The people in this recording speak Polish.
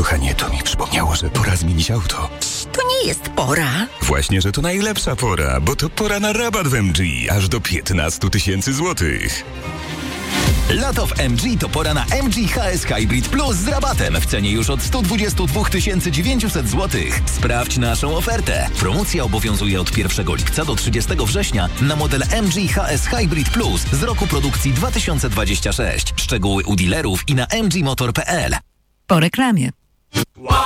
Kochanie, to mi przypomniało, że pora zmienić auto. To nie jest pora. Właśnie, że to najlepsza pora, bo to pora na rabat w MG, aż do 15 000 złotych. Lato w MG to pora na MG HS Hybrid Plus z rabatem w cenie już od 122 900 zł. Sprawdź naszą ofertę. Promocja obowiązuje od 1 lipca do 30 września na model MG HS Hybrid Plus z roku produkcji 2026. Szczegóły u dealerów i na mgmotor.pl. Po reklamie.